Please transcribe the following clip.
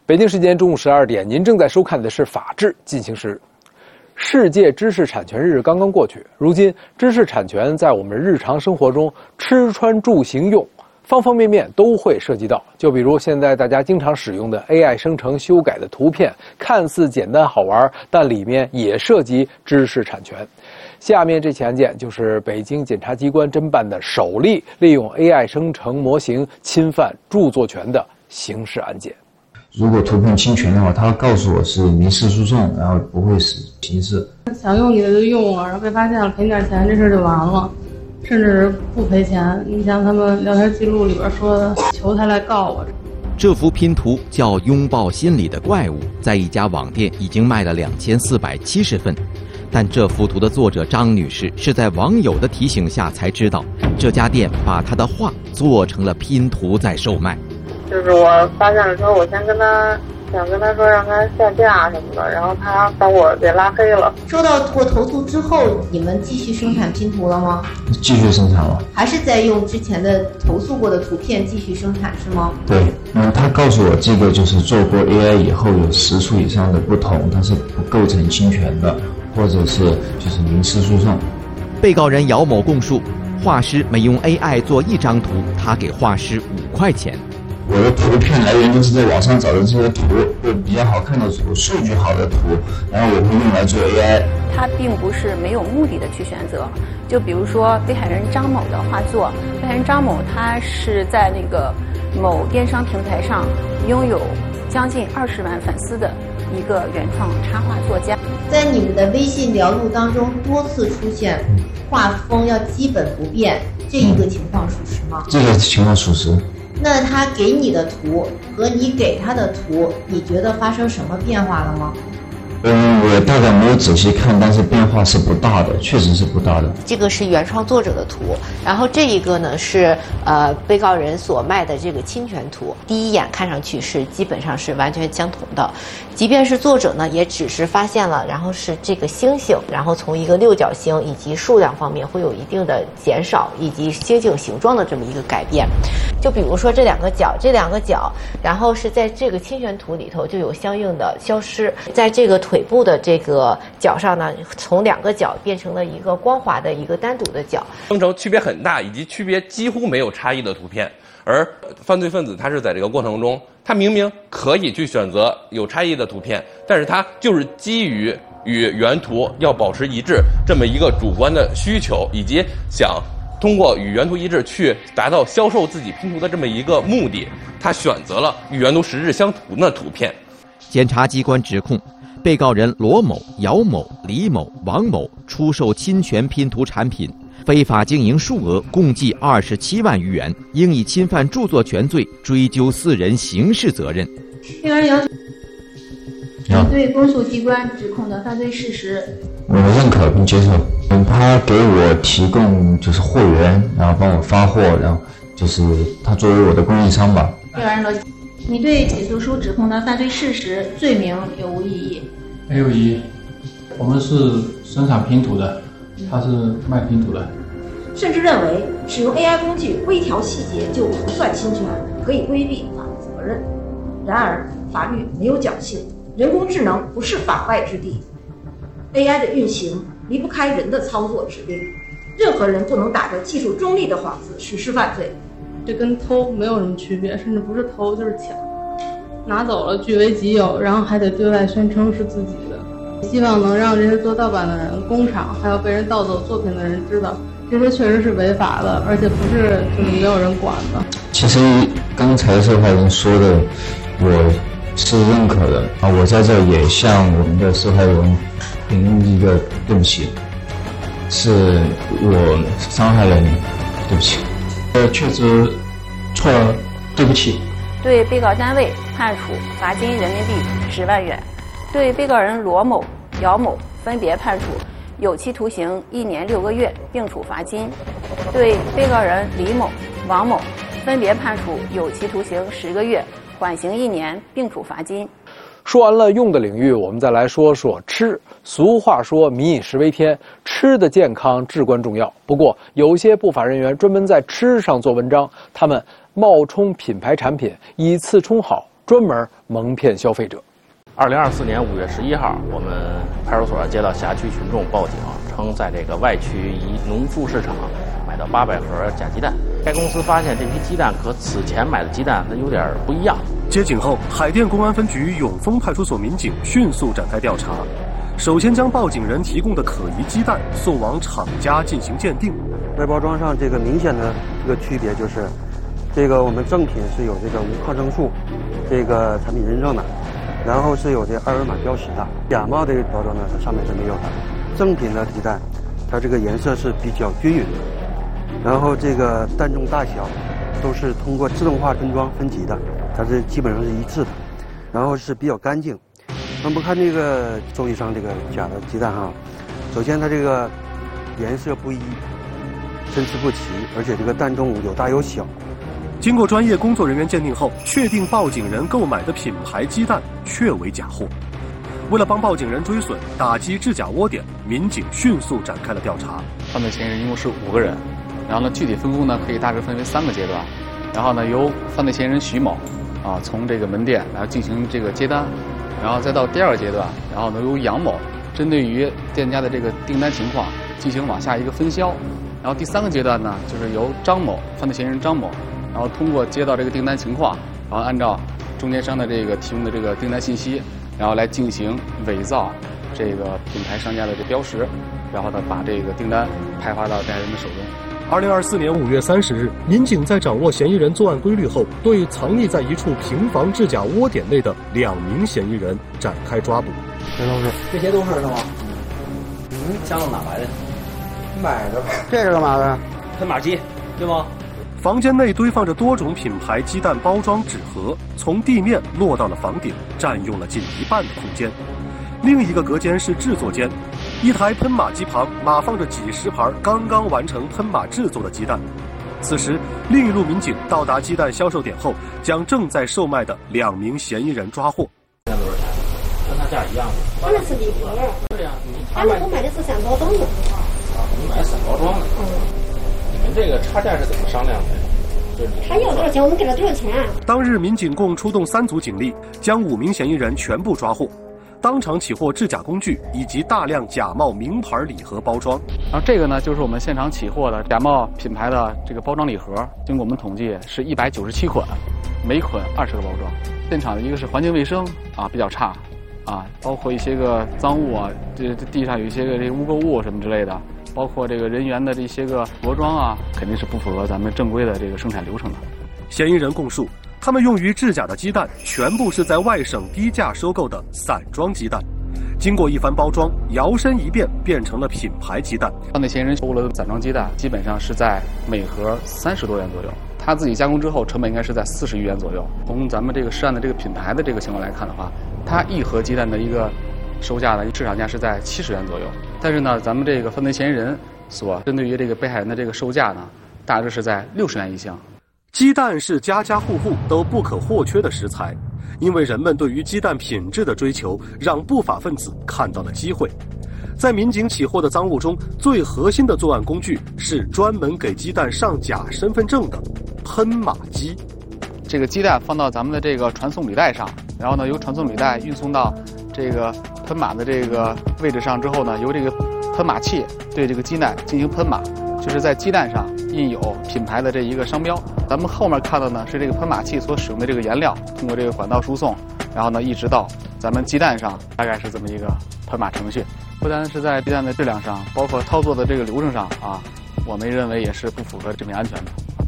北京时间中午12点，您正在收看的是《法治进行时》。世界知识产权日刚刚过去，如今知识产权在我们日常生活中吃穿住行用方方面面都会涉及到。就比如现在大家经常使用的 AI 生成修改的图片，看似简单好玩，但里面也涉及知识产权。下面这起案件就是北京检察机关侦办的首例利用 AI 生成模型侵犯著作权的刑事案件。 如果图片侵权的话，他告诉我是民事诉讼，然后不会是刑事。 想用你的就用了，然后被发现了赔你点钱，这事就完了，甚至不赔钱。你像他们聊天记录里边说的，求他来告我。 这幅拼图叫《拥抱心里的怪物》，在一家网店已经卖了2470份。但这幅图的作者张女士是在网友的提醒下才知道，这家店把她的画做成了拼图在售卖。 就是我发现了之后，我想跟他说让他下架什么的，然后他把我给拉黑了。 收到过投诉之后，你们继续生产拼图了吗？ 继续生产了。还是在用之前的投诉过的图片继续生产是吗？ 对，他告诉我这个就是做过 AI 以后有10处以上的不同，它是不构成侵权的，或者是就是民事诉讼。 被告人姚某供述，画师每用 AI 做一张图，他给画师5块钱。 我的图片来源都是在网上找的这些图，就比较好看的图，数据好的图，然后我会用来做 AI。 他并不是没有目的的去选择，就比如说被害人张某的画作，被害人张某他是在那个某电商平台上拥有将近20万粉丝的一个原创插画作家。 在你们的微信聊录当中多次出现画风要基本不变，这一个情况属实吗？ 这个情况属实。 那他给你的图和你给他的图，你觉得发生什么变化了吗？ 我大概没有仔细看，但是变化是不大的，确实是不大的。 这个是原创作者的图，然后这一个呢是被告人所卖的这个侵权图，第一眼看上去是基本上是完全相同的。即便是作者呢，也只是发现了，然后是这个星星，然后从一个六角星以及数量方面会有一定的减少，以及星星形状的这么一个改变。就比如说这两个角，然后是在这个侵权图里头就有相应的消失，在这个腿部的这个角上呢，从2个角变成了一个光滑的一个单独的角， 生成区别很大以及区别几乎没有差异的图片。而犯罪分子他是在这个过程中，他明明可以去选择有差异的图片，但是他就是基于与原图要保持一致这么一个主观的需求，以及想通过与原图一致去达到销售自己拼图的这么一个目的，他选择了与原图实质相同的图片。 检察机关指控被告人罗某、姚某、李某、王某出售侵权拼图产品，非法经营数额共计27万余元，应以侵犯著作权罪追究4人刑事责任。 被告人要求你对公诉机关指控的犯罪事实， 我认可并接受。他给我提供就是货源，然后帮我发货，然后就是他作为我的供应商吧。 被告人罗，你对起诉书指控的犯罪事实、罪名有无异议？ 没有异议。我们是生产拼图的，他是卖拼图的。 甚至认为使用 AI 工具微调细节就不算侵权，可以规避法律责任。然而，法律没有侥幸，人工智能不是法外之地。AI 的运行离不开人的操作指令，任何人不能打着技术中立的幌子实施犯罪。 这跟偷没有什么区别，甚至不是偷就是抢，拿走了据为己有，然后还得对外宣称是自己的。希望能让这些做盗版的人、工厂还有被人盗走作品的人知道，这些确实是违法的，而且不是就是没有人管的。 其实刚才受害人说的，我是认可的啊。我在这也向我们的受害人评一个对不起，是我伤害了你，对不起。 确实错了，对不起。 对被告单位判处罚金人民币10万元，对被告人罗某、姚某分别判处有期徒刑1年6个月，并处罚金；对被告人李某、王某分别判处有期徒刑10个月，缓刑1年，并处罚金。 说完了用的领域，我们再来说说吃。俗话说民以食为天，吃的健康至关重要。不过有些不法人员专门在吃上做文章，他们冒充品牌产品，以次充好， 专门蒙骗消费者。 2024年5月11号，我们派出所接到辖区群众报警，称在这个外区一农副市场买到800盒假鸡蛋。该公司发现这批鸡蛋和此前买的鸡蛋它有点不一样。 接警后，海淀公安分局永丰派出所民警迅速展开调查，首先将报警人提供的可疑鸡蛋送往厂家进行鉴定。 外包装上这个明显的这个区别就是，这个我们正品是有这个无抗生素这个产品认证的。然后是有这二维码标识的，假冒的包装呢，它上面是没有的。正品的鸡蛋，它这个颜色是比较均匀的，然后这个蛋重大小都是通过自动化分装分级的，它是基本上是一致的，然后是比较干净。我们看这个周易上这个假的鸡蛋哈，首先它这个颜色不一，参差不齐，而且这个蛋重有大有小。 经过专业工作人员鉴定后，确定报警人购买的品牌鸡蛋确为假货。为了帮报警人追损，打击制假窝点，民警迅速展开了调查。 犯罪嫌疑人一共是5个人，然后呢，具体分工呢可以大致分为3个阶段。然后呢，由犯罪嫌疑人徐某从这个门店然后进行这个接单，然后再到第2个阶段，然后呢由杨某针对于店家的这个订单情况进行往下一个分销。然后第3个阶段呢，就是由张某犯罪嫌疑人张某。然后通过接到这个订单情况，然后按照中间商的这个提供的这个订单信息，然后来进行伪造这个品牌商家的这标识，然后呢把这个订单派发到被害人的手中。 2024年5月30日，民警在掌握嫌疑人作案规律后，对藏匿在一处平房制假窝点内的2名嫌疑人展开抓捕。 这些都是吗？箱子哪来的？ 买的。这是干嘛的？ 喷码机，对吗？ 房间内堆放着多种品牌鸡蛋包装纸盒，从地面落到了房顶，占用了近1半的空间。另一个隔间是制作间，一台喷码机旁码放着几十盘刚刚完成喷码制作的鸡蛋。此时，另一路民警到达鸡蛋销售点后，将正在售卖的2名嫌疑人抓获。 跟他价一样的。 他那是礼盒。 对呀， 他们我买的是散包装的。 你买散包装的。你们这个差价是怎么商量的？ 他要多少钱，我们给他多少钱。 当日，民警共出动3组警力，将5名嫌疑人全部抓获，当场起获制假工具以及大量假冒名牌礼盒包装。 然后这个呢，就是我们现场起获的假冒品牌的这个包装礼盒，经过我们统计是197款，每款20个包装。现场的一个是环境卫生比较差，包括一些个脏物这地上有一些个这污垢物什么之类的。包括这个人员的这些个着装肯定是不符合咱们正规的这个生产流程的。 嫌疑人供述，他们用于制假的鸡蛋全部是在外省低价收购的散装鸡蛋，经过一番包装，摇身一变变成了品牌鸡蛋。 犯罪嫌疑人收购了的散装鸡蛋，基本上是在每盒30多元左右。他自己加工之后，成本应该是在40余元左右。从咱们这个涉案的这个品牌的这个情况来看的话，它一盒鸡蛋的一个售价呢，市场价是在70元左右。但是呢，咱们这个犯罪嫌疑人所针对于这个被害人的这个售价呢，大致是在60元一箱。 鸡蛋是家家户户都不可或缺的食材，因为人们对于鸡蛋品质的追求，让不法分子看到了机会。在民警起获的赃物中，最核心的作案工具是专门给鸡蛋上假身份证的喷码机。 这个鸡蛋放到咱们的这个传送履带上，然后呢，由传送履带运送到这个喷码的这个位置上之后呢，由这个喷码器对这个鸡蛋进行喷码，就是在鸡蛋上印有品牌的这一个商标。咱们后面看到呢是这个喷码器所使用的这个颜料，通过这个管道输送，然后呢一直到咱们鸡蛋上，大概是这么一个喷码程序。不单是在鸡蛋的质量上，包括操作的这个流程上我们认为也是不符合食品安全的。